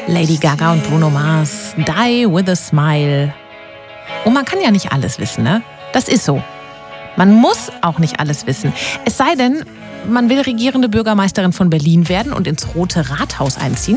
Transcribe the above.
Lady Gaga und Bruno Mars, Die with a Smile. Und man kann ja nicht alles wissen, ne? Das ist so. Man muss auch nicht alles wissen. Es sei denn, man will regierende Bürgermeisterin von Berlin werden und ins Rote Rathaus einziehen.